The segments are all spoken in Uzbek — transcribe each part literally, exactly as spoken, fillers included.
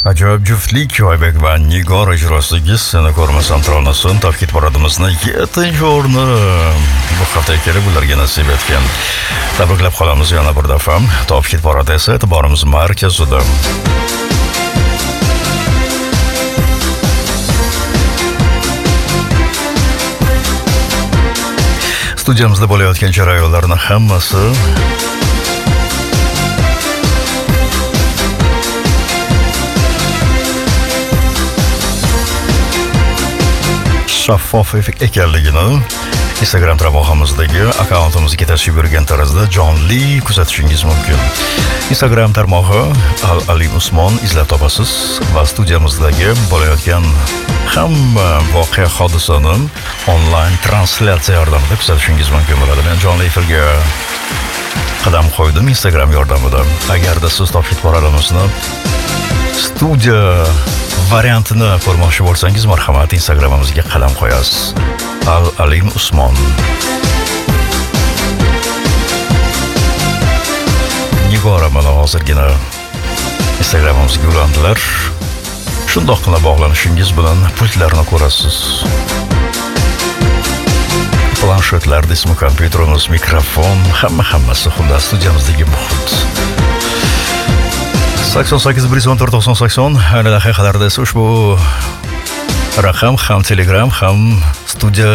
Ajoyib juftlik Oybek va Nigor ijrosidagi Seni ko'rmasam turolmasin Topkit paradimizning yettinchi o'rni bu hafta kelib ularga nasib etgan. Tabriklab qolamiz yana bir daf'a. Topkit parada esa e'tiborimiz markazida. Studiyamizda bo'layotgan jarayonlarning hammasi shaffof ekanligini Instagram tarmog'imizdagi akkauntimizga tashrif buyurgan tarzda jonli kuzatishingiz mumkin. Instagram tarmog'i Al Ali Usmon izlab topasiz va studiyamizdagi bo'layotgan hamma voqea hodisani onlayn translyatsiya yordamida kuzatishingiz mumkin bo'ladi. Men jonli efirga qadam qo'ydim Instagram yordamida. Agarda siz Topkit paradimizni studiya variantini ko'rmoqchi bo'lsangiz, marhamat Instagramimizga qadam qo'yasiz. Al Alim Usmon. Nigora mana hozirgina Instagramimizga ulandilar. Shundoqqina bog'lanishingiz bilan pultlarni ko'rasiz. Planshetlar, dismo kompyuterimiz, mikrofon, hamma hammasi xullas studiyamizdagi muhit. sakson sakkiz bir yuz o'n to'rt to'qson sakson ayni daqiqalarda esa ushbu raqam ham Telegram ham studiya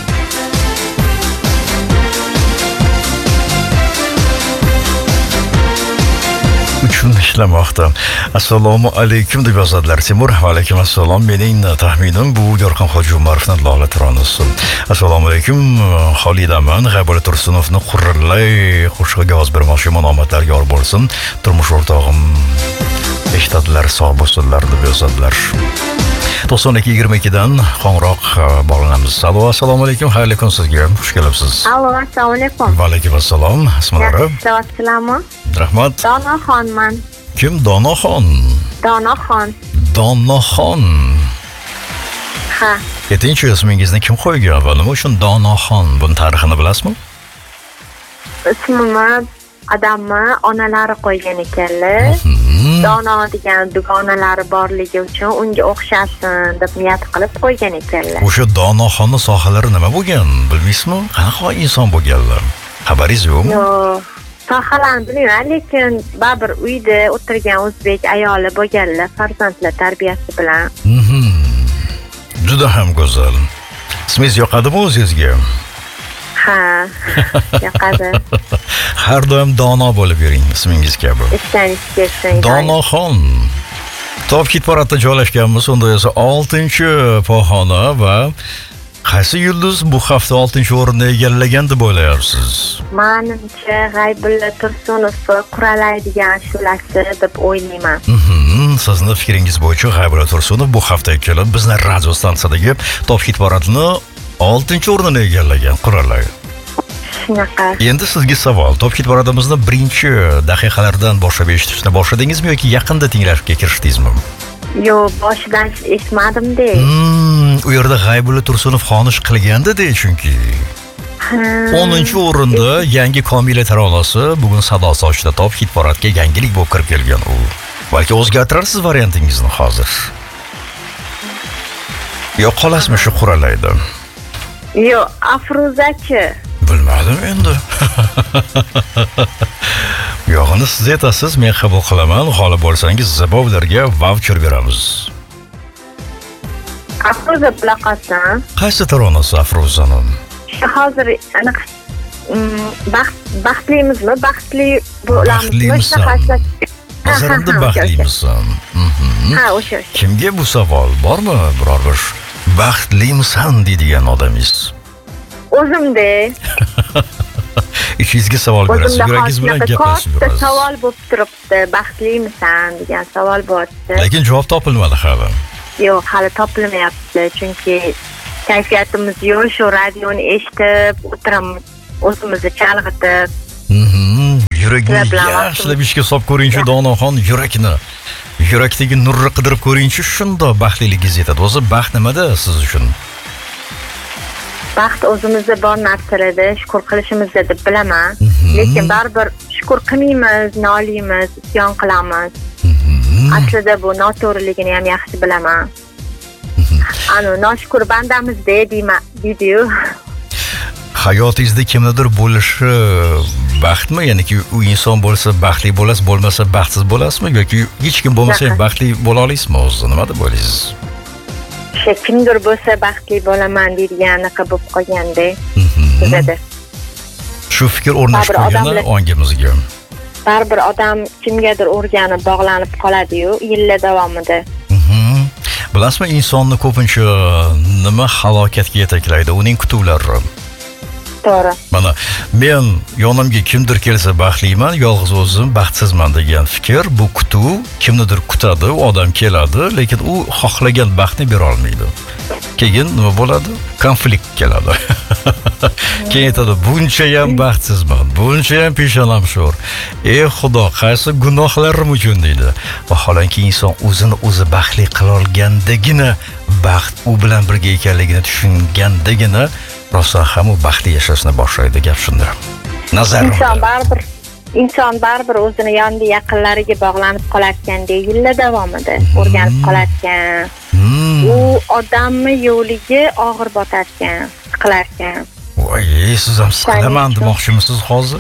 uchun ishlamoqda. Assalomu alaykum deb yozadilar Timur. Va alaykum assalom. Mening taxminim bu Yorqin Hojiumarovning Lola Tironisi. Assalomu alaykum. Xolidaman. G'aybola Tursunovni qurrillay qo'shig'iga ovoz bermoqchiman. Omadlar yor bo'lsin. Turmush o'rtog'im eshitadilar, sog' bo'lsinlar deb yozadilar. to'qson ikki yigirma ikki dan qo'ng'iroq bog'lanamiz. Alo, assalomu alaykum. Xayrli kun sizga. Xush kelibsiz. Alo, assalomu alaykum. Va alaykum assalom. Ismlari? Assalomu. Rahmat. Donoxonman. Kim Donoxon? Donoxon. Donoxon. Ha. Yettinchi ismingizni kim qo'ygan va nima uchun Donoxon? Buni tarixini bilasizmi? Ismimni adamni onalari qo'ygan ekanlar. Dono degan dugonalari borligi uchun unga o'xshasin deb niyat qilib qo'ygan ekanlar. O'sha Donoxonni sohalari nima bo'lgan? Bilmaysizmi? Qanaqa inson bo'lganlar? Xabaringiz yo'qmi? Yo'q. Sohalarni bilmayman, lekin baribir uyda o'tirgan o'zbek ayoli bo'lganlar, farzandlar tarbiyasi bilan. Juda ham go'zal. Ismingiz yoqadimi o'zingizga? Ha, yoqadi. Har doim dono bo'lib yuring, ismingiz kabi. Ishlanishingiz. Donoxon. Topkit paradda joylashganmiz, unda esa oltinchi pog'ona va qaysi yulduz bu hafta oltinchi o'rinni egallagan deb o'ylayapsiz? Menimcha G'aybulla Tursunov quralaydigan ashulasi deb o'ylayman. Sizni fikringiz bo'yicha G'aybulla Tursunov bu hafta kelib bizni radio stansiyadagi Topkit paradini oltinchi o'rnini egallagan quralay. Shunaqa. Endi sizga savol. Topkit paradimizni birinchi daqiqalardan boshlab eshitishni boshladingizmi yoki yaqinda tinglashga kirishdingizmi? Yo'q, boshidan eshitmadim-de. Hmm, u yerda G'aybulla Tursunov xonish qilgandi-de chunki. o'ninchi o'rinda yangi Komila taronasi bugun Sado sochda Topkit paradga yangilik bo'lib kirib kelgan u. Balki o'zgartirarsiz variantingizni hozir. Yo'q, qolasizmi shu quralayda? Yo'q, Afruzachi. Bilmadim endi. Yo'g'ini siz aytasiz, men qabul qilaman. G'olib bo'lsangiz zabovlarga voucher beramiz. Afruza bulaqasan. Qaysi taronasi Afruzaning? Hozir aniq baxt baxtlimizmi? Baxtli bo'lamizmi? Nazarimda baxtlimisan. Ha, o'sha. Kimga bu savol bormi? Biror bir baxtlimisan deydigan odamingiz? O'zimda. Ichingizga savol berasiz, yuragingiz bilan gaplashib yurasiz. Savol bo'lib turibdi, baxtlimisan degan savol bo'lyapti. Lekin javob topilmadi hali. Yo'q, hali topilmayapti, chunki kayfiyatimiz yo'q, shu radioni eshitib, o'tiramiz, o'zimizni chalg'itib. Yuragini yaxshilab ishga solib ko'ringchi Donoxon, yurakni. Yurakdagi nurni qidirib ko'ringchi, shunda baxtliligingiz yetadi. O'zi baxt nimada siz uchun? Baxt o'zimizda bor narsalarda shukr qilishimizda deb bilaman. Lekin baribir shukr qilmaymiz, noliymiz, isyon qilamiz. Aslida bu noto'g'riligini ham yaxshi bilaman. Ana noshukur bandamiz-da deyman, deydi-yu. Hayotingizda kimnidir bo'lishi baxtmi? Ya'niki u inson bo'lsa baxtli bo'lasiz, bo'lmasa baxtsiz bo'lasizmi yoki hech kim bo'lmasa ham baxtli bo'la olasizmi o'zi? Nima deb o'ylaysiz? O'sha kimdir bo'lsa baxtli bo'laman deydiganaqa bo'lib qolganda. Bizada. Shu fikr o'rnashib qolgan ongimizga. Baribir odam kimgadir o'rganib, bog'lanib qoladi-yu yillar davomida. Bilasizmi, insonni ko'pincha nima halokatga yetaklaydi? Uning kutuvlari. To'g'ri. Mana men yonimga kimdir kelsa baxtliman, yolg'iz o'zim baxtsizman degan fikr, bu kutuv kimnidir kutadi, u odam keladi, lekin u xohlagan baxtni bera olmaydi. Keyin nima bo'ladi? Konflikt keladi. Keyin aytadi, buncha ham baxtsizman, buncha ham peshonam sho'r. Ey Xudo, qaysi gunohlarim uchun deydi. Vaholanki inson o'zini o'zi baxtli qila olgandagina, baxt u bilan birga ekanligini tushungandagina rostdan ham u baxtli yashashni boshlaydi, gap shunda. Nazarimda. Inson baribir inson baribir o'zini yonida yaqinlariga bog'lanib qolayotganda yillar davomida o'rganib qolayotgan. U odamni yo'liga og'ir botayotgan, qilarkan. Voy, siz ham siqilaman demoqchimisiz hozir?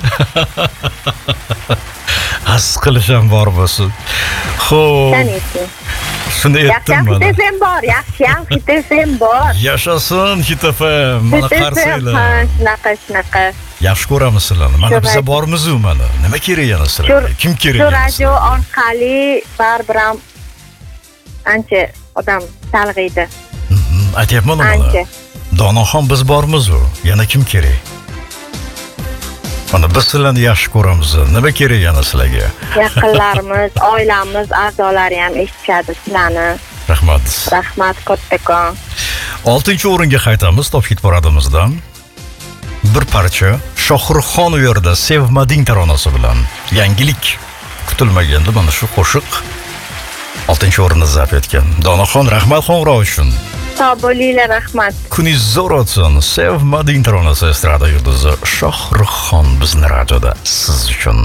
As qilish ham bor bo'lsin. Xo'p. Taniysiz. Shuni aytdim mana. Yaxshi ham bor, yaxshi ham ham bor. Yashasin Hit F M. Mana qarsanglar. Shunaqa, shunaqa. Yaxshi ko'ramiz sizlarni. Mana biz bormiz-ku mana. Nima kerak yana sizlarga? Kim kerak? Shu radio orqali baribir ham ancha odam chalg'iydi. Aytyapman mana. Donoxon biz bormiz-ku. Yana kim kerak? Mana biz sizlarni yaxshi ko'ramiz. Nima kerak yana sizlarga? Yaqinlarimiz, oilamiz a'zolari ham eshitadi sizlarni. Rahmat. Rahmat kattakon. oltinchi o'ringa qaytamiz Top Hit paradimizdan. Bir parcha Shohruxxon u yerda Sevmading taronasi bilan yangilik kutilmaganda mana shu qo'shiq oltinchi o'rinda zabt etgan. Donoxon, rahmat qo'ng'iroq uchun. Sog' bo'linglar, rahmat. Kuningiz zo'r o'tsin. Sevmading taronasi estrada yulduzi Shohruxxon bizni radioda siz uchun.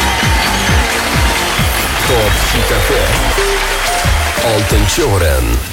Top Hit F M oltinchi o'rin.